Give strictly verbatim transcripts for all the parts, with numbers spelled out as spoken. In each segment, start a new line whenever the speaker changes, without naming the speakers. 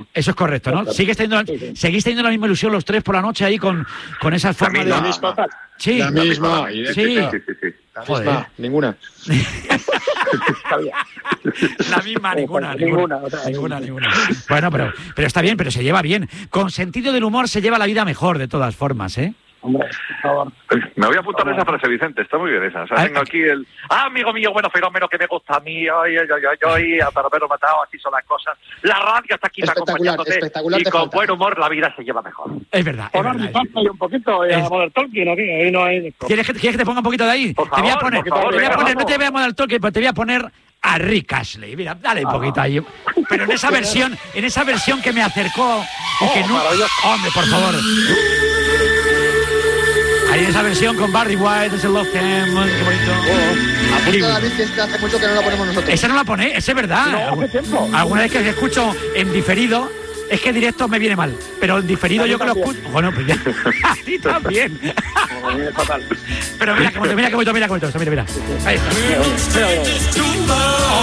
Eso es correcto, ¿no? ¿Sigues teniendo,
Sí, sí.
¿Seguís teniendo la misma ilusión los tres por la noche ahí con, con esa forma de...?
La misma.
Sí.
La misma.
Sí.
Sí, sí, sí.
La
Joder.
misma. Ninguna.
La misma, ninguna,
Ninguna,
ninguna,
o sea,
ninguna, ninguna. Bueno, pero, pero está bien, pero se lleva bien. Con sentido del humor se lleva la vida mejor, de todas formas, ¿eh?
Hombre, por favor.
Me voy a apuntar esa frase, Vicente, está muy bien esa. O sea,
Ah,
tengo aquí el... Ah, amigo mío, bueno, fenómeno que me gusta a mí, ay, ay, ay, ay, a haberlo matado, así son las cosas. La radio está aquí
Espectacular,
acompañándote
espectacular
y
te
con
falta.
buen humor la vida se lleva mejor.
Es verdad, es
Poner
verdad.
mi pasta y un poquito, y
Es-
a Modern Talking, ¿o qué? Ahí no hay...
¿Quieres que, ¿Quieres que te ponga un poquito de ahí?
Por
te voy a
favor,
poner,
por favor,
te voy a
venga,
poner, no
vamos.
te voy a poner al toque, pero te voy a poner a Rick Astley. Mira, dale un poquito ahí. Pero en esa versión, en esa versión que me acercó y que
Oh,
no...
maravilloso.
Hombre, por favor. Ahí en esa versión con Barry White, ese Love Him, qué bonito.
Apunta David que esta hace mucho que no la ponemos nosotros.
Esa no la pone, esa es verdad.
No, hace tiempo.
Alguna vez que se escucho en diferido, es que directo me viene mal. Pero en diferido
A mí
yo que lo
también.
escucho. Bueno, pues ya. A ti también.
A mí es fatal.
Pero mira qué bonito, mira qué bonito, mira qué bonito. Mira, mira. Ahí está.
Mira, mira, mira.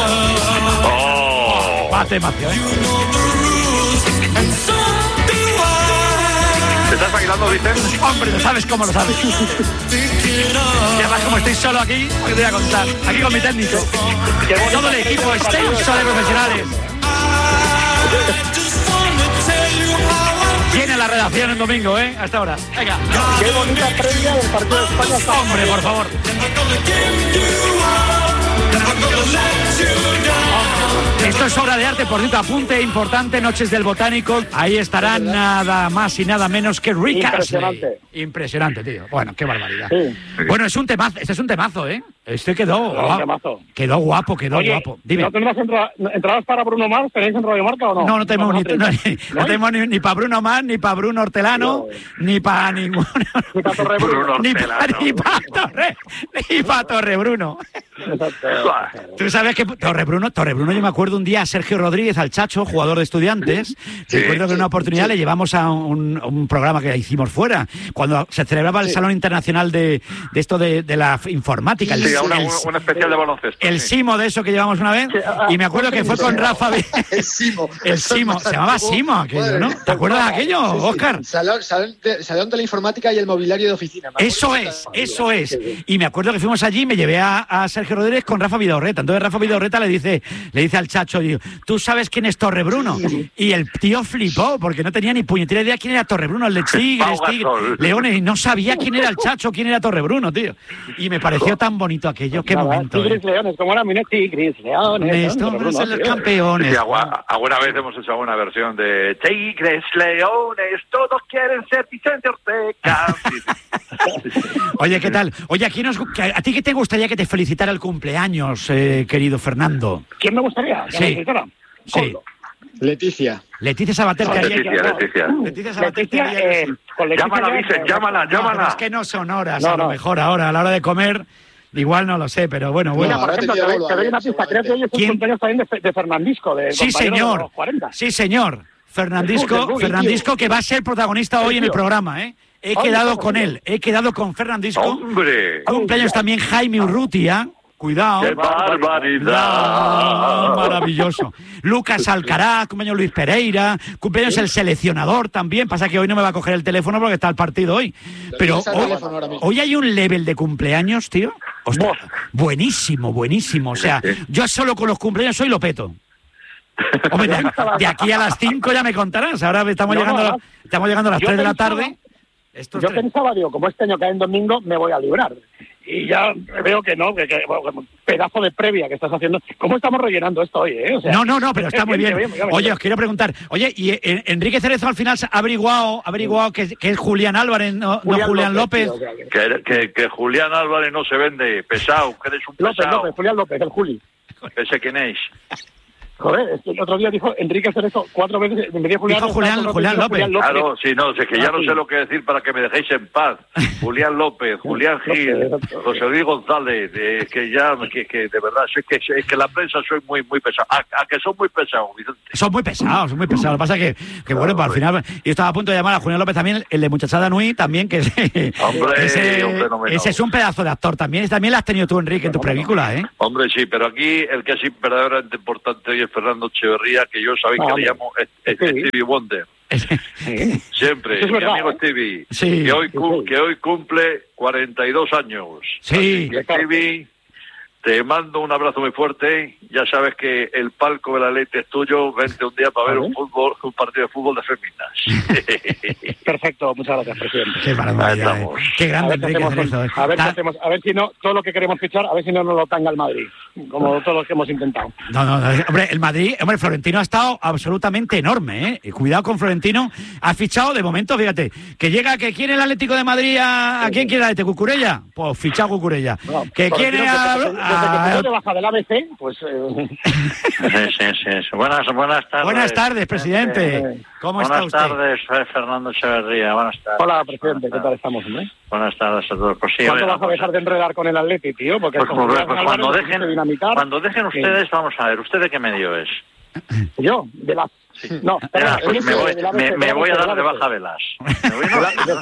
¡Oh!
Va temazo, ¿eh?
¿Te estás bailando, Vicente?
Hombre, ¿no sabes cómo lo sabes? Y además, como estoy solo aquí, ¿qué te voy a contar? Aquí con mi técnico. Todo el equipo extenso de profesionales. Viene la redacción el domingo, ¿eh? Hasta ahora. Venga.
Qué bonita previa del partido de España. Está-
Hombre, por favor. Esto es obra de arte, por cierto, apunte importante, Noches del Botánico. Ahí estará nada más y nada menos que Rick Astley.
Impresionante.
Impresionante, tío. Bueno, qué barbaridad.
Sí.
Bueno, es un temazo, este es un temazo, ¿eh? Este quedó
un
guapo.
temazo.
Quedó guapo, quedó
Oye,
guapo. Dime.
¿no tendrás entra- entradas para Bruno Mars? ¿Tenéis en Radio Marca o no?
No, no tenemos, ni, no, ni- no
¿No?
tenemos ni, ni para Bruno Mars, ni para Bruno Hortelano,
No.
ni para ninguno.
Ni para Torre Bruno.
Ni para ni pa Torre, ni pa Torre Bruno. Tú sabes que Torre Bruno, Torre Bruno, yo me acuerdo un día a Sergio Rodríguez, al Chacho, jugador de Estudiantes.
Sí,
recuerdo que en una oportunidad
sí.
le llevamos a un, un programa que hicimos fuera, cuando se celebraba el
Sí.
Salón Internacional de, de esto de, de la informática. El,
Sí, a una,
el-
una especial de baloncesto.
el
sí.
Simo de eso que llevamos una vez. Y me acuerdo que fue con Rafa. Vi-
El Simo.
El Simo, se llamaba Simo aquello, ¿no? ¿Te acuerdas de aquello,
Sí, sí.
Óscar?
Salón, salón, de, salón de la informática y el mobiliario de oficina. Me acuerdo
Eso
de
es,
esta-
eso es. Y me acuerdo que fuimos allí y me llevé a, a Sergio Rodríguez con Rafa Vidorreta. Entonces Rafa Vidorreta le dice, le dice al Chacho, digo, ¿tú sabes quién es Torre Bruno? Y el tío flipó porque no tenía ni puñetera idea quién era Torre Bruno, el de Tigres,
Pau
Tigres,
Gasol.
Leones, y no sabía quién era el Chacho, quién era Torre Bruno, tío. Y me pareció tan bonito aquello, qué
Nada,
momento. ¿eh?
Tigres Leones, ¿cómo era? Mira, Tigres Leones.
Estos
¿no? Bruno,
son los
tío.
campeones.
Sí, alguna, alguna vez hemos hecho alguna versión de Tigres, Leones, todos quieren ser Vicente Ortega. Sí, sí.
Oye, ¿qué tal? Oye, aquí nos, que- ¿a ti qué te gustaría que te felicitara el cumpleaños, eh, querido Fernando?
¿Quién me gustaría? que
Sí.
me felicitara?
Sí.
Coldo.
Leticia.
Leticia Sabater, que
No,
ayer...
Leticia, Leticia.
Leticia Sabater, que
Leticia,
ayer-
eh, con Leticia
Llámala,
ya-
Vicent, llámala,
No, pero
llámala.
es que no son horas,
No,
a lo
no.
mejor ahora, a la hora de comer, igual no lo sé, pero bueno, bueno.
Mira, por
ahora te
ejemplo, te
digo
doy,
algo,
te doy
a
una
ver,
pista. Creo que hoy es un
¿Quién?
cumpleaños también de, Fe- de Fernandisco, de
Sí,
compañero de
señor.
los cuarenta.
Sí, señor. Fernandisco,
Del Bully,
Fernandisco
tío.
que va a ser protagonista hoy en el
tío.
programa, ¿eh? He
Hombre,
quedado
hombre,
con
tío.
él, he quedado con Fernandisco.
¡Hombre!
Cumpleaños también Jaime Urrutia. Cuidado.
¡Qué barbaridad!
Ah, maravilloso. Lucas Alcaraz, cumpleaños Luis Pereira, cumpleaños el seleccionador también. Pasa que hoy no me va a coger el teléfono porque está el partido hoy. Pero
tienes al
hoy,
teléfono ahora mismo.
hoy hay un level de cumpleaños, tío. Ostras, buenísimo, buenísimo. O sea, yo solo con los cumpleaños hoy lo peto. Hombre, de, de aquí a las cinco ya me contarás. Ahora estamos,
No,
llegando,
no, no.
estamos llegando a las
Yo
tres de la
pensaba-
tarde. Estos
Yo
tres-
pensaba, digo, como este año cae en domingo, me voy a librar. Y ya veo que no, que, que bueno, pedazo de previa que estás haciendo. ¿Cómo estamos rellenando esto hoy, eh? O sea,
No, no, no, pero está muy bien.
bien, bien, bien.
Oye, os quiero preguntar. Oye, ¿y eh, Enrique Cerezo al final ha averiguado, ha averiguado que, que es Julián Álvarez, no Julián, no Julián López?
tío, o sea, que-
Que, que, que Julián Álvarez no se vende, pesado, que eres un
López,
pesado.
López, Julián López, el Juli.
Ese quién es.
Joder, es que el otro día dijo Enrique Cerezo cuatro veces, me dijo Julián,
Dijo Julián-
cuatro
Julián
veces,
López.
Claro, sí, no, es que ya
Ah,
no
sí.
sé lo que decir para que me dejéis en paz. Julián López, Julián Gil,
López.
José Luis González, eh, que ya, que, que de verdad, soy que, es que la prensa soy muy, muy pesado. A, a que son muy pesados, Vicente.
Son muy pesados, son muy pesados. Lo que pasa es que, que bueno, pues al final. Yo estaba a punto de llamar a Julián López también, el de Muchachada Nui, también, que ese,
Hombre,
ese,
un fenómeno.
ese es un pedazo de actor también. También lo has tenido tú, Enrique, en tus películas, ¿eh?
Hombre, sí, pero aquí el que es verdaderamente importante hoy es Fernando Echeverría, que yo sabéis
ah,
que le llamo Stevie Wonder.
Sí.
Siempre,
Eso es
mi
verdad,
amigo
¿eh?
Stevie,
Sí.
que, hoy,
Sí,
cu-
sí.
que hoy cumple cuarenta y dos años.
Sí.
Así que, Stevie, te mando un abrazo muy fuerte. Ya sabes que el palco del Atleti es tuyo. Vente un día para ver
¿Vale?
un fútbol, un partido de fútbol de féminas.
Perfecto, muchas gracias, presidente.
Qué barbaridad, eh. Qué
A
grande,
ver, qué
Enrique
hacemos
Cerezo,
con-
eh.
a ver qué
Ta-
hacemos, a ver si no, todo lo que queremos fichar, a ver si no nos lo tanga el Madrid, como todos los que hemos intentado.
No, no, no, hombre, el Madrid, hombre, Florentino ha estado absolutamente enorme, ¿eh? Y cuidado con Florentino, ha fichado de momento, fíjate, que llega, que quiere el Atlético de Madrid a, ¿a quién quiere el Atlético? ¿Cucurella? Pues fichado Cucurella.
No,
que
Florentino,
quiere
desde
a...
que- desde que
a-
se dio de baja del A B C, pues... eh,
Sí, sí, sí. Buenas, buenas tardes.
Buenas tardes, presidente.
Eh,
¿Cómo
Buenas
está usted?
tardes, soy Fernando Echeverría. Buenas tardes.
hola, presidente, ¿qué
Buenas
tal
tardes.
estamos, hombre?
Buenas tardes a todos. Pues sí,
¿Cuándo
oiga,
vas a
pues,
dejar de enredar con el Atleti, tío? Porque
pues,
como
pues,
Julián
pues,
Álvarez
cuando
lo
dejen,
quisiste dinamitar.
cuando dejen ustedes, vamos a ver, ¿usted de qué medio es?
Yo, de las... No,
Verá,
perdón,
pues
el
me
ese
voy,
del A B C,
me, me
del
voy a
A B C,
dar de
del A B C.
baja velas. Me voy,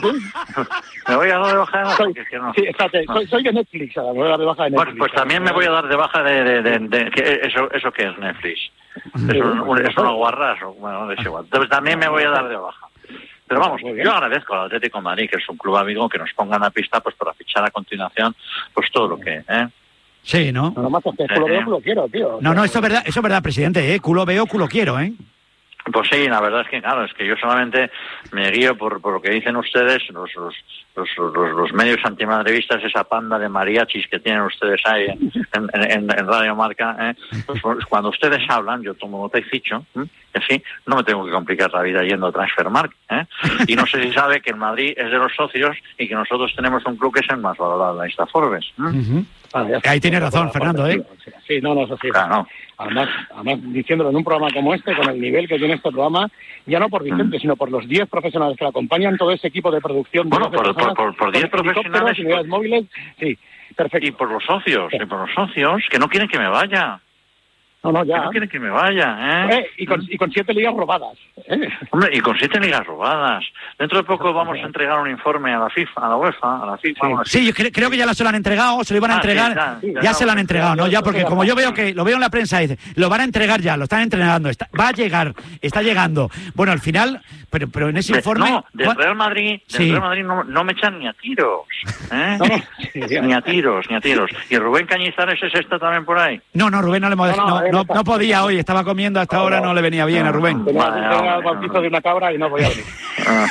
no, me voy a dar de baja velas
Soy,
porque es que no.
sí, espérate, soy, soy de Netflix, ahora, me voy a dar de baja de Netflix.
Bueno, pues también me voy a dar de baja de... de, de, de- ¿qué- eso, ¿Eso qué es Netflix? ¿Es, un, un- es una guarras? O- Bueno, es igual. Entonces también me voy a dar de baja. Pero vamos,
Muy bien.
yo agradezco al Atlético de Madrid, que es un club amigo, que nos pongan a pista pues para fichar a continuación pues todo lo que... ¿eh?
Sí, ¿no?
No, no más, es que culo veo, culo quiero, tío.
No, no, eso es verdad, eso es verdad, presidente, ¿eh? Culo veo, culo quiero, ¿eh?
Pues sí, la verdad es que, claro, es que yo solamente me guío por, por lo que dicen ustedes, los, los, los, los, los medios antimadridistas, esa panda de mariachis que tienen ustedes ahí en, en, en, en Radio Marca, ¿eh? Pues cuando ustedes hablan, yo tomo nota y ficho, ¿eh? Y así no me tengo que complicar la vida yendo a Transfermarkt, ¿eh? Y no sé si sabe que el Madrid es de los socios y que nosotros tenemos un club que es el más valorado de la lista Forbes, ¿eh?
Ujú.
Ah, ya está.
Ahí tiene razón,
Por-
Fernando,
por-
¿eh?
Sí, no, no, eso sí.
Claro.
Además, además, diciéndolo en un programa como este, con el nivel que tiene este programa, ya no por Vicente,
Mm.
sino por los diez profesionales que le acompañan, todo ese equipo de producción. de
Bueno,
doce
por-
personas,
por- por- por diez
con helicópteros,
profesionales,
unidades
por-
móviles, sí, perfecto.
Y por los socios, y por los socios, que no quieren que me vaya,
No, no,
que
ya.
no quieren que me vaya, ¿eh?
Eh, y, con, y con siete ligas robadas. ¿eh?
Hombre, y con siete ligas robadas. Dentro de poco vamos a entregar un informe a la FIFA, a la UEFA, a la FIFA.
Sí.
bueno,
Sí, yo cre- creo que ya lo se lo han entregado, se lo iban a
Ah, sí,
entregar.
ya,
ya,
ya,
se lo han
ya,
entregado, ¿no?
ya,
Ya,
ya,
porque
ya,
como
ya.
yo veo que lo veo en la prensa, dice, lo van a entregar ya, lo están entregando, está- va a llegar, está llegando. Bueno, al final, pero, pero en ese
De-
informe.
no, del
¿cuál-
Real Madrid, del
Sí.
Real Madrid no, no me echan ni a tiros. ¿eh?
No, no, sí, ya.
Ni a tiros, ni a tiros. ¿Y Rubén Cañizares es esta también por ahí?
No, no, Rubén no le hemos
No, no,
no,
él
no,
está-
no podía hoy, estaba comiendo hasta ahora, no le venía bien a Rubén.
Tenía
Vale,
tenía el
hombre,
bautizo
no.
de una cabra y no voy a venir.
Ah,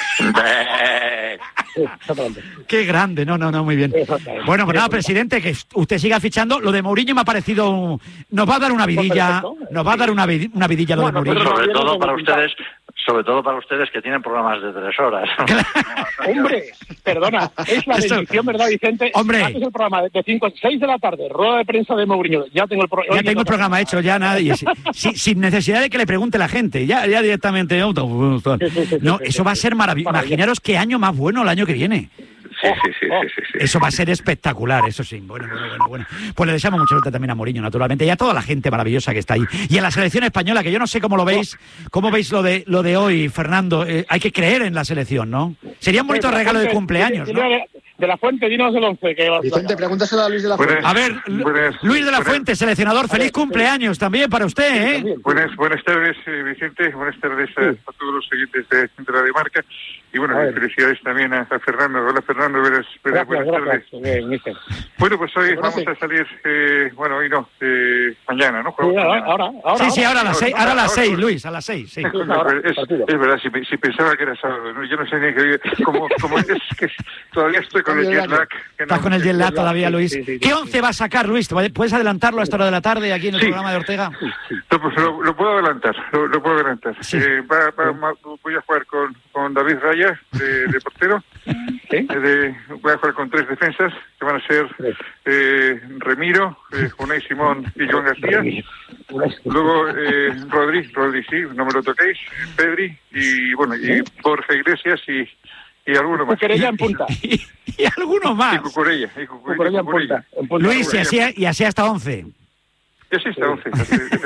eh,
Sí, exactamente.
Qué grande, no, no, no, muy bien.
Exactamente.
Bueno, pues nada, presidente, que usted siga fichando. Lo de Mourinho me ha parecido. un- Nos va a dar una vidilla,
perfecto.
nos va a dar una, vid- una vidilla lo de
Bueno,
Mourinho.
pero-
sobre
bien,
todo
no
para
tengo pinta.
ustedes, sobre todo para ustedes que tienen programas de tres horas.
Hombre, perdona, es la
Eso-
bendición, ¿verdad, Vicente?
Hombre.
Haces el programa de cinco a seis de la tarde, rueda de prensa de Mourinho. Ya tengo el, pro
Ya tengo el programa hecho, ya nadie. si- si- sin necesidad de que le pregunte la gente, ya, ya directamente. auto-
Sí, sí, sí,
No,
sí,
eso
sí,
va a
sí.
ser maravilloso.
Maravilloso.
Imaginaros qué año más bueno el año que viene.
Sí, sí, sí,
Oh,
sí, sí, sí.
Eso va a ser espectacular, eso sí. Bueno, bueno, bueno, bueno. Pues le deseamos mucha suerte también a Mourinho, naturalmente, y a toda la gente maravillosa que está ahí. Y a la selección española, que yo no sé cómo lo veis, cómo veis lo de lo de hoy, Fernando. Eh, hay que creer en la selección, ¿no? Sería un bonito
De la
regalo de
Fuente,
cumpleaños,
de-
¿no?
de- De la Fuente, dinos el once. Que va-
Vicente, pregúntaselo a Luis de la Fuente.
Buenas-
A ver, Lu-
buenas-
Luis de la
buenas-
Fuente, seleccionador, feliz cumpleaños también para usted, ¿eh?
También.
Buenas, buenas tardes, eh, Vicente. Buenas tardes a, a todos los seguidores de, de Radio Marca. Y bueno,
A ver.
felicidades también a, a Fernando. Hola, Fernando. Buenas, buenas,
Gracias,
buenas
gracias.
tardes.
Bien, mister.
Bueno, pues hoy
Bueno,
vamos
sí.
a salir, eh, bueno, hoy no, eh, mañana, ¿no?
Sí,
Jugamos
ahora,
mañana.
ahora, ahora.
Sí, sí, ahora a las
ahora,
seis, ahora a las
ahora,
seis,
ahora.
Luis, a las seis, sí.
ahora,
es,
partido.
es verdad, si, si pensaba que era sábado, ¿no? Yo no sé ni qué, como, como es que todavía estoy con el
Cambio de
jet lag.
horario.
que
Estás
no-
con el jet lag
sí,
todavía,
sí,
Luis.
sí, sí,
¿Qué
sí.
once va a sacar, Luis? ¿Puedes adelantarlo a esta hora de la tarde aquí en el
Sí.
programa de Ortega?
No, pues lo, lo puedo adelantar, lo, lo puedo adelantar.
Sí.
Eh, va, va- ma- voy a jugar con, con David Raya, de, de portero.
¿Sí?
Eh, de- voy a jugar con tres defensas, que van a ser eh, Remiro, eh, Unai Simón y Joan García. Luego eh, Rodri, Rodri sí, no me lo toquéis, Pedri y bueno, y Borja Iglesias y, y alguno más.
Cucurella en punta.
y, y alguno
Y
más.
Cucurella. Y Cucu- y
Cucurella en
Cucurella.
punta. En punta.
Luis, y así, y así hasta once.
Ya sí está once.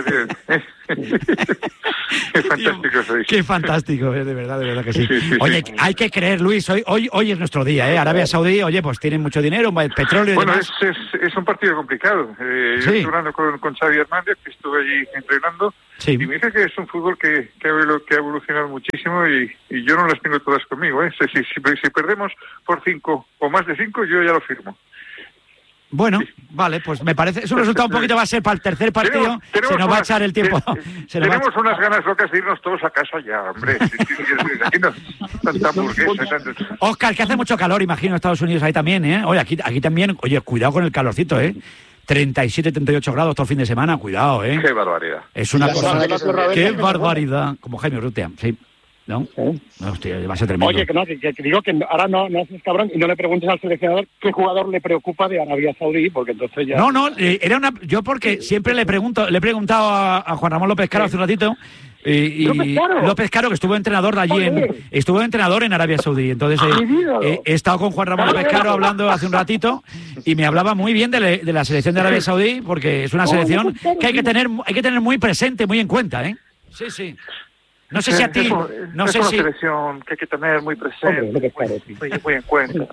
Qué fantástico sois.
Qué fantástico, de verdad, de verdad que sí.
Sí, sí,
Oye,
sí.
hay que creer, Luis, hoy hoy hoy es nuestro día, ¿eh? Arabia Saudí, oye, pues tienen mucho dinero, petróleo y
Bueno,
demás.
es, es, es un partido complicado. Eh,
Sí.
Yo estuve hablando con, con Xavi Hernández, que estuve allí entrenando,
Sí.
y me dice que es un fútbol que, que, ha, que ha evolucionado muchísimo y, y yo no las tengo todas conmigo. ¿eh? Si, si, si, si perdemos por cinco o más de cinco, yo ya lo firmo.
Bueno, vale, pues me parece, es un resultado un poquito, va a ser para el tercer partido,
Tenemos- tenemos
se nos va a
unas-
echar el tiempo.
te-
se nos va a
tenemos unas ganas locas de irnos todos a casa ya, hombre. Aquí no, tanta hamburguesa, tanto-
Oscar, que hace mucho calor, imagino, en Estados Unidos ahí también, ¿eh? Oye, aquí, aquí también, oye, cuidado con el calorcito, ¿eh? treinta y siete, treinta y ocho grados todo el fin de semana, cuidado, ¿eh?
Qué barbaridad.
Es una
La
cosa...
semana que se viene.
¡Qué barbaridad! Como Jaime Urrutia, sí. ¿No? No, hostia, va a ser tremendo.
Oye, que no, que, que digo que ahora no, no haces cabrón y no le preguntes al seleccionador qué jugador le preocupa de Arabia Saudí, porque entonces ya...
No, no, eh, era una... Yo porque siempre le pregunto, le he preguntado a, a Juan Ramón López Caro hace un ratito, eh, y
¿López Caro?
López Caro, que estuvo entrenador de allí, en,
Joder.
estuvo entrenador en Arabia Saudí, entonces eh,
Mi vida.
eh, he estado con Juan Ramón López Caro hablando hace un ratito y me hablaba muy bien de, le- de la selección de Arabia Saudí, porque es una selección que hay que tener, hay que tener muy presente, muy en cuenta, ¿eh? Sí, sí. No sé si a ti,
Es,
no
es
sé
una
si...
selección que hay que tener muy presente,
Hombre, López Caro, sí.
muy, muy en cuenta.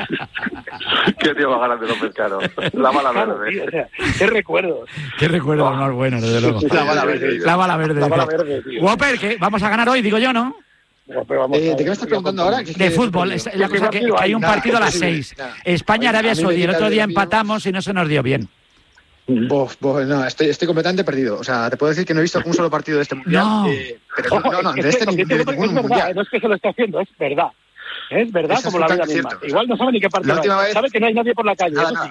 Qué tío más ganas de López Caro. La bala
Claro,
verde.
tío, o sea, qué recuerdos.
Qué recuerdo más bueno, desde luego.
La bala verde.
La bala verde.
La bala
dice.
verde, tío.
Whopper, que vamos a ganar hoy, digo yo, ¿no?
Pero vamos
Eh,
a
¿De qué me
ver.
estás preguntando ahora? Que es
De
que-
fútbol, es la cosa que, que hay un
Nada,
partido a las
imposible,
seis.
nada.
España-Arabia
A mí me
Saudí. El
quita
otro
el
día
desafío.
empatamos y no se nos dio bien.
Bof, bof, no, estoy, estoy completamente perdido. O sea, te puedo decir que no he visto un solo partido de este mundial.
No.
eh, pero
Ojo,
no, no,
es
de este
que-
ningún,
es
de
que
ningún
es verdad,
mundial.
no es que se lo esté haciendo, es verdad. Es verdad,
Eso
como
es
la vida
cierto,
misma.
cierto.
Igual no sabe ni qué partido
La última
hay.
vez-
Sabe que no hay nadie por la calle.
Nada,
eso
nada.
sí.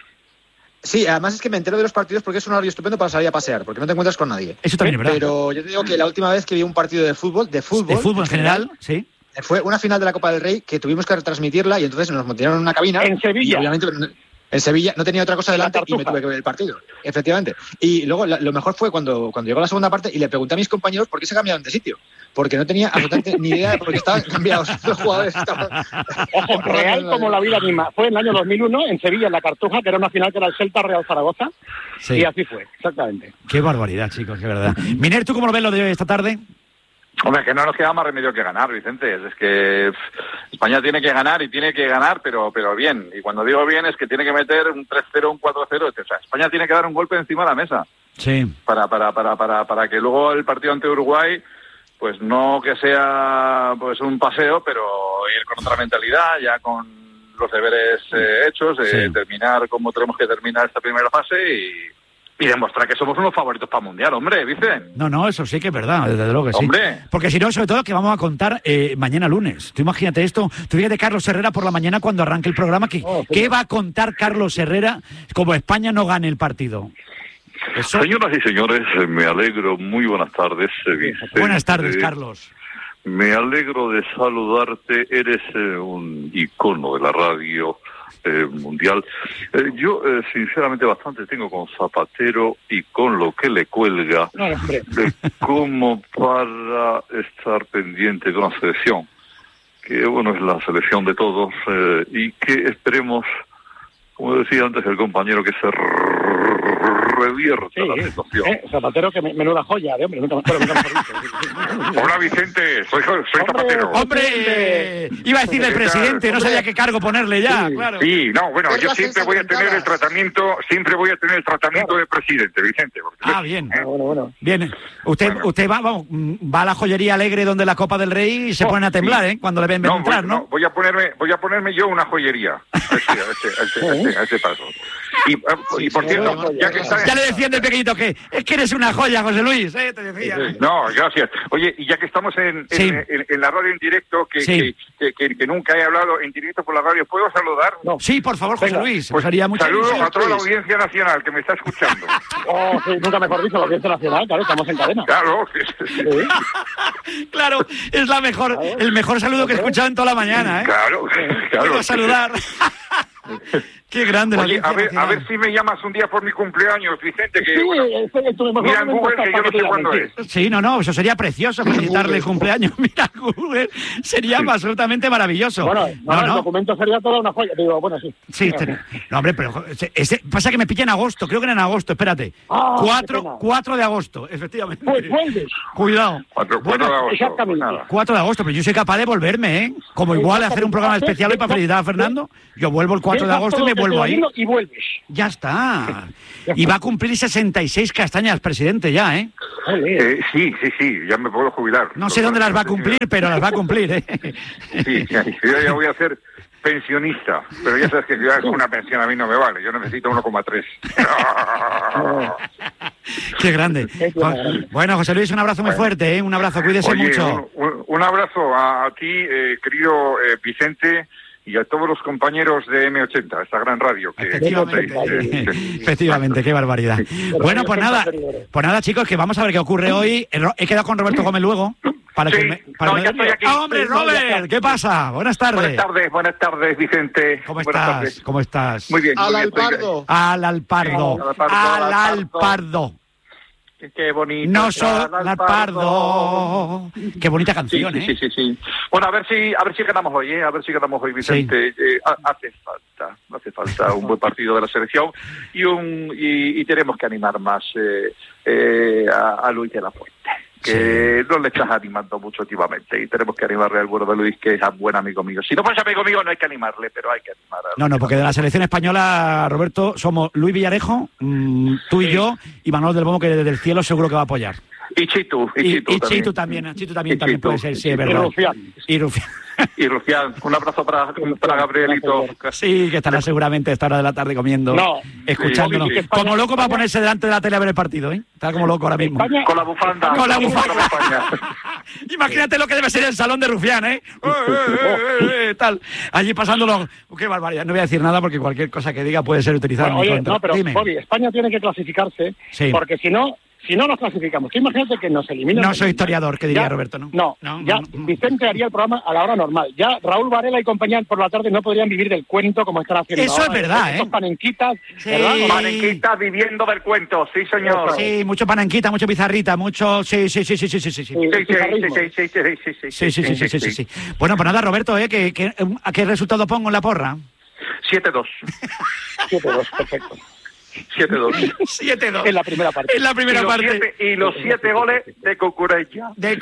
Sí, además es que me entero de los partidos porque es un horario estupendo para salir a pasear, porque no te encuentras con nadie.
Eso también es verdad.
Pero yo te digo que la última vez que vi un partido de fútbol, de fútbol,
De fútbol en general, sí.
fue una final de la Copa del Rey que tuvimos que retransmitirla y entonces nos metieron en una cabina.
En Sevilla.
Y obviamente en Sevilla no tenía otra cosa delante y me
Cartuja.
tuve que ver el partido. Efectivamente. Y luego la- lo mejor fue cuando, cuando llegó la segunda parte y le pregunté a mis compañeros por qué se cambiaban de sitio. Porque no tenía absolutamente ni idea de por qué estaban cambiados los jugadores. Estaban...
Ojo, real como la vida misma. Fue en el año dos mil uno en Sevilla, en la Cartuja, que era una final que era el Celta Real Zaragoza.
Sí.
Y así fue, exactamente.
Qué barbaridad, chicos, qué verdad. Miner, ¿tú cómo lo ves lo de esta tarde?
Hombre, que no nos queda más remedio que ganar, Vicente. Es que pff, España tiene que ganar y tiene que ganar, pero pero bien. Y cuando digo bien es que tiene que meter un tres cero, un cuatro cero. O sea, España tiene que dar un golpe encima de la mesa
Sí.
para para para para para que luego el partido ante Uruguay, pues no que sea pues un paseo, pero ir con otra mentalidad, ya con los deberes eh, hechos, eh,
Sí.
terminar como tenemos que terminar esta primera fase y, y demostrar que somos unos favoritos para el Mundial, hombre, Vicente.
No, no, eso sí que es verdad, desde luego que sí.
Hombre.
Porque si no, sobre todo, que vamos a contar eh, mañana lunes. Tú imagínate esto, tú fíjate Carlos Herrera por la mañana cuando arranque el programa, que,
Oh, sí.
¿qué va a contar Carlos Herrera como España no gane el partido? Eso-
Señoras y señores, eh, me alegro, muy buenas tardes, eh, Vicente.
Buenas tardes, Carlos.
Me alegro de saludarte, eres eh, un icono de la radio eh, mundial. Eh, yo, eh, sinceramente, bastante tengo con Zapatero y con lo que le cuelga,
No, hombre.
de cómo para estar pendiente de una selección, que bueno, es la selección de todos, eh, y que esperemos, como decía antes el compañero, que se revierta
Sí,
la situación.
eh, Zapatero, que me- menuda joya de hombre. Nunca, bueno, nunca mejor dicho.
Hola, Vicente. Soy, soy
Hombre,
Zapatero.
¡Hombre! eh, iba a decir el
¿Qué tal?
presidente, no
Hombre.
sabía qué cargo ponerle ya,
Sí,
claro.
Sí, no, bueno,
Ver
yo
las
siempre voy a tener el
ensayentadas.
tratamiento, siempre voy a tener el tratamiento de presidente, Vicente. porque-
Ah, bien.
Ah, bueno, bueno.
Bien. Usted,
Bueno.
usted va, vamos, mm, va a la joyería alegre donde la Copa del Rey y se
No,
ponen a temblar,
sí.
¿eh? Cuando le ven
No,
entrar,
voy,
¿no?
no, voy a ponerme, voy a ponerme yo una joyería. A ese, a ese, a ese, a ese- a ese paso. Y, ah, y por
sí,
cierto,
no,
ya que está...
Ya le decían del pequeñito que es que eres una joya, José Luis, ¿eh? Te decía.
No, gracias. Oye, y ya que estamos en, en,
Sí.
en- en la radio en directo, que,
Sí.
que, que, que nunca he hablado en directo por la radio, ¿puedo saludar?
No.
Sí, por favor, José
Venga,
Luis.
Pues
Nos haría mucha
saludos
ilusión.
a toda la
Luis.
audiencia nacional que me está escuchando.
Oh, sí, nunca mejor dicho, la audiencia nacional, claro, estamos en cadena.
Claro, que-
Sí.
Claro, es la mejor, el mejor saludo que he escuchado en toda la mañana, ¿eh?
claro, claro.
Puedo saludar. Qué grande la
Oye, a ver,
nacional.
a ver si me llamas un día por mi cumpleaños, Vicente, que
Sí,
bueno,
es, es tu mejor
mira en
momento
Google
para
que yo
que
no
te
sé
llamen,
cuándo
sí.
es.
Sí, no, no, eso sería precioso, felicitarle el cumpleaños. Mira, Google, sería absolutamente maravilloso.
Bueno, no,
no,
el
no.
documento sería toda una joya. Digo, bueno, sí.
Sí, te- no, hombre, pero ese, ese- pasa que me pilla en agosto, creo que era en agosto, espérate.
Ah, qué
cuatro,
pena.
cuatro de agosto, efectivamente.
Pues vuelves.
Cuidado.
Cuatro,
Bueno,
cuatro de agosto,
exactamente.
pues nada.
cuatro de agosto, pero yo soy capaz de volverme, ¿eh? Como igual hacer un programa especial hoy para felicitar a Fernando, yo vuelvo el cuatro de
Dejas
agosto y
todo
me
lo que
vuelvo
estoy
ahí.
haciendo Y vuelves.
Ya está. Y va a cumplir sesenta y seis castañas, presidente, ya, ¿eh?
Ole.
Eh, sí, sí, sí, ya me puedo jubilar.
No sé dónde las va a cumplir, pero las va a cumplir, ¿eh?
Sí, ya, yo ya voy a ser pensionista, pero ya sabes que ya una pensión a mí no me vale, yo necesito uno coma tres.
Qué grande. Bueno, José Luis, un abrazo muy fuerte, ¿eh? Un abrazo, cuídese
Oye,
mucho.
Un, un- un abrazo a, a ti, eh, querido eh, Vicente, y a todos los compañeros de eme ochenta, esta gran radio. Que
Efectivamente,
Sí, sí.
efectivamente, qué barbaridad. Bueno, pues nada, pues nada, chicos, que vamos a ver qué ocurre hoy. He quedado con Roberto Gómez luego. Para
Sí,
que me- para
no,
que-
ya estoy aquí.
¡Ah, hombre,
Sí, no, ya
Robert!
está.
¿Qué pasa? Buenas tardes.
Buenas tardes, buenas tardes, Vicente.
¿Cómo
Buenas
estás?
tardes.
¿Cómo estás?
Muy bien.
Al
muy bien, estoy-
Alpardo.
Al Alpardo.
Sí, al Alpardo,
Al
al
Alpardo.
Qué bonito.
No
está
soy
el
Alpardo. Qué bonita
Sí,
canción,
sí,
¿eh?
sí, sí, sí. Bueno, a ver si, a ver si ganamos hoy, ¿eh? A ver si ganamos hoy, Vicente. Eh, ha- hace falta, hace falta un buen partido de la selección y un y, y tenemos que animar más eh, eh, a, a Luis de la Fuente, que no le estás animando mucho últimamente y tenemos que animarle al bueno de Luis, que es un buen amigo mío. Si no fuese amigo mío no hay que animarle, pero hay que animar a
No, no, porque de la selección española, Roberto, somos Luis Villarejo, mm, tú y yo, y Manuel del Bombo, que desde el cielo seguro que va a apoyar.
Y Chitu, y,
Y,
Chitu
y
también.
Chitu también, Chitu también,
Y
también
Chitu,
puede ser, sí,
y
es
Chitu.
verdad.
Y Rufián.
Y Rufián.
Y Rufián, un abrazo para, para Gabrielito.
Sí, que estará seguramente a esta hora de la tarde comiendo,
No.
escuchándonos.
Sí, sí,
España-
Como loco va a ponerse delante de la tele a ver el partido, ¿eh? Está como loco ahora mismo.
España,
Con la bufanda.
Con la bufanda.
España.
Imagínate lo que debe ser el salón de Rufián, ¿eh? Eh, eh, eh, eh, Tal. Allí pasándolo. Qué barbaridad. No voy a decir nada porque cualquier cosa que diga puede ser utilizada
Bueno,
en mi
oye,
contra.
no, pero
Dime.
Bobby, España tiene que clasificarse
Sí.
porque si no, si no nos clasificamos, tú imagínate que nos eliminan.
No soy historiador, que diría
Ya-
Roberto, ¿no?
No,
No,
ya
no, no.
Vicente haría el programa a la hora normal. Ya Raúl Varela y compañía por la tarde no podrían vivir del cuento como están haciendo
Eso
ahora.
es verdad,
Estos
¿eh?
panenquitas,
Sí.
¿verdad?
Panenquita viviendo del cuento, sí señor.
Sí, mucho pananquita, mucho pizarrita, mucho... Sí, sí, sí, sí, sí, sí, sí.
Sí.
Sí, sí, sí,
Pizarrismo.
sí, sí, sí, sí, sí,
Sí, sí, sí, sí, sí, sí, sí. Bueno, pues nada, Roberto, ¿eh? ¿Qué, qué, ¿A qué resultado pongo en la porra?
siete dos.
siete dos, perfecto.
siete dos.
siete dos.
En la primera parte.
En la
Y
primera
los,
parte.
siete, y los siete goles de Cucurella.
De-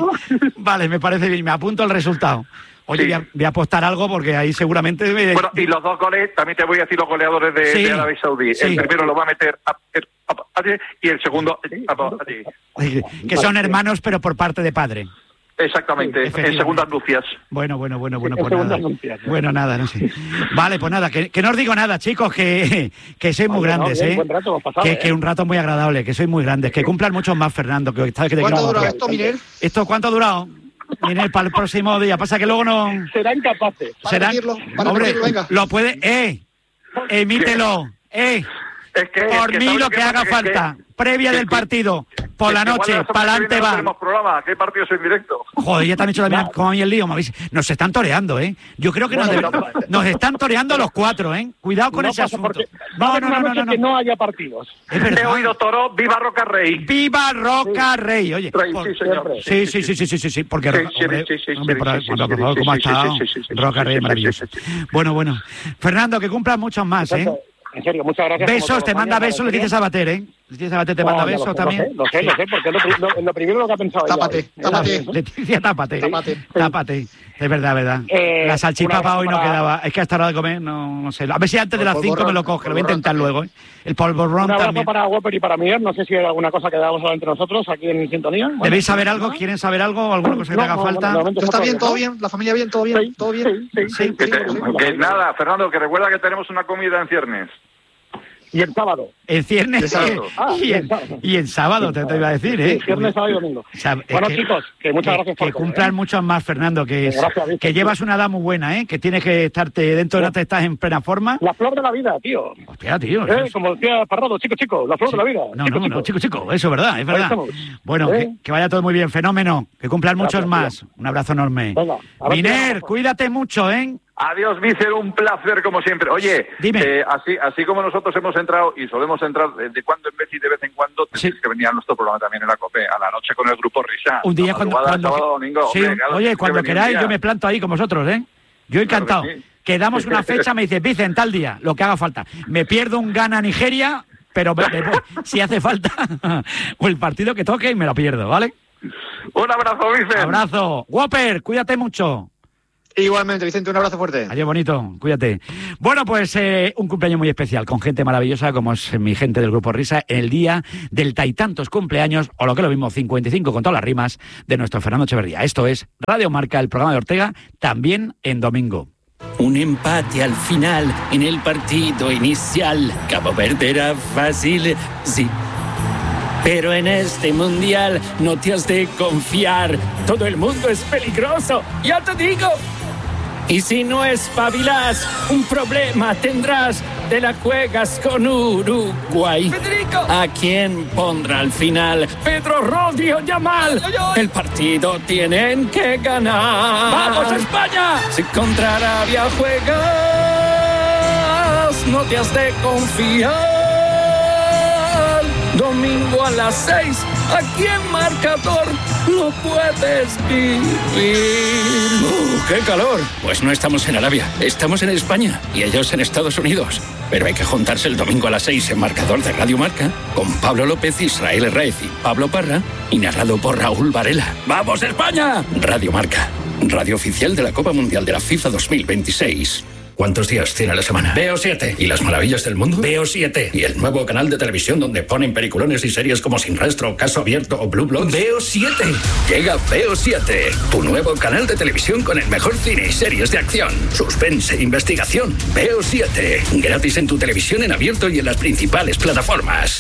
Vale, me parece bien, me apunto el resultado. Oye,
Sí.
voy, a, voy a apostar algo porque ahí seguramente... Me...
Bueno, y los dos goles, también te voy a decir los goleadores de,
Sí.
de Arabia Saudí.
Sí.
El primero lo va a meter a, a- a- a- y el segundo a- a- a-
que son hermanos, pero por parte de padre.
Exactamente, en
Efectivamente.
segundas nupcias.
Bueno, bueno, bueno, bueno,
En
pues nada.
segundas nupcias.
Bueno, nada, no sé. Vale, pues nada, que, que no os digo nada, chicos, que, que sois muy
Oye, no,
grandes,
bien,
¿eh?
buen rato hemos pasado,
que,
¿eh?
que un rato muy agradable, que sois muy grandes, que cumplan muchos más, Fernando. Que, sabes que te
¿Cuánto
quiero
dura
mucho.
esto, Miner?
¿Esto cuánto ha durado? Miner, para el próximo día. Pasa que luego no...
Serán capaces.
Para
serán-
repetirlo, para
Hombre,
repetirlo, venga.
lo puede... ¡Eh! Emítelo. ¡Eh!
Es que,
Por
es que
mí
¿sabes
lo que
pasa?
haga
Que-
falta.
que-
Previa
que-
del
que-
partido. Por
que
la
igual
noche,
semana
para
que
adelante
viene no
va.
tenemos programa, ¿qué partidos en directo?
Joder, ya te han hecho la mina como a mí el lío. me habéis- Nos están toreando, ¿eh? Yo creo que nos,
Bueno,
debe-
pero-
nos están toreando los cuatro, ¿eh? Cuidado con
No
ese
pasa
asunto.
porque va a
No,
haber
no,
una
no, no,
noche
no,
que
no.
no haya partidos.
Es
He
verdad.
oído Toro, viva Roca Rey.
¡Viva Roca Rey! Oye,
Rey,
por-
sí, señor.
Sí, sí, sí, sí, sí, sí, sí, porque
Sí,
Roca-
sí,
hombre,
sí, sí, sí,
hombre,
sí,
por,
sí,
por-
sí,
por favor,
sí,
¿cómo ha
sí, sí,
estado?
sí, sí, sí,
Roca
sí,
Rey,
sí,
maravilloso.
sí, sí, sí.
Bueno, bueno. Fernando, que cumplan muchos más, ¿eh?
En serio, muchas gracias.
Besos,
como
te
todos
manda
los años,
besos, le dices a Bater, ¿eh? Leticia Sabater te
No,
manda
ya lo
besos
sé,
también.
Lo sé, lo sé, lo sé, porque es lo, pri- lo- lo primero lo que ha pensado ella.
Tápate,
¿eh?
tápate.
¿Eh?
Leticia, tápate.
Tápate.
Tápate. Es verdad, verdad.
Eh,
La
un
salchipapa
abrazo
hoy no
para-
quedaba. Es que hasta la hora de comer, no, no sé. A ver si antes de
El
las cinco
polvorrón,
me lo coge. Lo voy a
polvorrón
intentar
también.
luego, ¿eh? El polvorrón
Un abrazo
también.
para Whopper y para Miguel. No sé si hay alguna cosa que damos entre nosotros aquí en Sintonía. Bueno,
¿Debéis saber
¿no?
algo? ¿Quieren saber algo? ¿Alguna cosa que
No,
te haga
no,
falta?
no, de momento
¿Está
todo
bien, todo
¿no?
bien? ¿La familia bien, todo bien?
Sí,
¿Todo bien?
sí, sí, sí.
Que, te-
sí, sí.
que nada, Fernando, que recuerda que tenemos una comida en ciernes.
Y el sábado.
El viernes
El sábado.
Ah,
y, el, y el sábado, te, te iba a decir, ¿eh?
Sí, viernes, sábado y domingo.
O sea, es
Bueno,
que-
chicos, que muchas
que,
gracias por
que
todo,
cumplan
¿eh?
muchos más, Fernando, que, es-
Gracias, Víctor.
que llevas una edad muy buena, ¿eh? Que tienes que estarte dentro de una te estás en plena forma.
La flor de la vida, tío.
Hostia, tío.
¿Eh?
eso-
Como decía Parrado, chico, chico, la flor de la vida.
No,
chico,
no, no, chico, chico, eso es verdad, es verdad.
estamos.
Bueno,
¿Eh?
que, que vaya todo muy bien, fenómeno, que cumplan muchos
Gracias,
más. Un abrazo enorme.
Venga, a ver si
Miner,
vamos.
cuídate mucho, ¿eh?
Adiós, Mister, un placer como siempre. Oye, eh, así así como nosotros hemos entrado y solemos entrar de, de cuando en vez y de vez en cuando, tienes sí. que venir a nuestro programa también en la COPE, a la noche con el Grupo Risa.
Un día cuando... cuando
sábado, domingo,
sí,
hombre,
oye, cuando queráis yo me planto ahí con vosotros, ¿eh? Yo encantado. Claro que sí. Quedamos una fecha, me dice, Vicen, tal día, lo que haga falta. Me pierdo un Ghana-Nigeria, pero me, me, si hace falta, o el partido que toque y me lo pierdo, ¿vale?
Un abrazo, Vicen.
Abrazo. Whopper, cuídate mucho.
Igualmente, Vicente, un abrazo fuerte.
Adiós, bonito, cuídate. Bueno, pues eh, un cumpleaños muy especial, con gente maravillosa como es mi gente del Grupo Risa, en el día del taitantos cumpleaños, o lo que es lo mismo, cincuenta y cinco con todas las rimas, de nuestro Fernando Echeverría. Esto es Radio Marca, el programa de Ortega, también en domingo.
Un empate al final en el partido inicial. Cabo Verde era fácil, sí. Pero en este mundial no te has de confiar. Todo el mundo es peligroso, ya te digo. Y si no espabilas, un problema tendrás. Te la juegas con Uruguay.
¡Federico!
¿A quién pondrá al final? Pedro, Rodri o Yamal.
¡Ay, ay!
El partido tienen que ganar.
¡Vamos, España!
Si contra Arabia juegas, no te has de confiar. Domingo a las seis, aquí en Marcador lo puedes vivir. ¡Uh, qué calor! Pues no estamos en Arabia, estamos en España y ellos en Estados Unidos. Pero hay que juntarse el domingo a las seis en Marcador de Radio Marca con Pablo López, Israel Herraiz y Pablo Parra y narrado por Raúl Varela. ¡Vamos, España! Radio Marca, radio oficial de la Copa Mundial de la FIFA dos mil veintiséis. ¿Cuántos días tiene la semana? Veo siete. ¿Y las maravillas del mundo? Veo siete. ¿Y el nuevo canal de televisión donde ponen peliculones y series como Sin Rastro, Caso Abierto o Blue Bloods? Veo siete. Llega Veo siete, tu nuevo canal de televisión con el mejor cine y series de acción, suspense e investigación. Veo siete. Gratis en tu televisión en abierto y en las principales plataformas.